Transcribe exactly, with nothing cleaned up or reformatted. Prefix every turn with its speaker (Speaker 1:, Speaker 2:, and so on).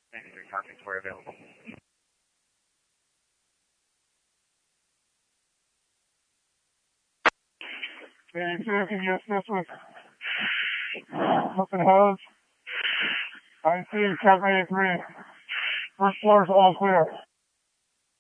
Speaker 1: ninety-three parking for available.
Speaker 2: eighty-two, can you assist with open hose? I see seven eighty-three. First floor is all clear.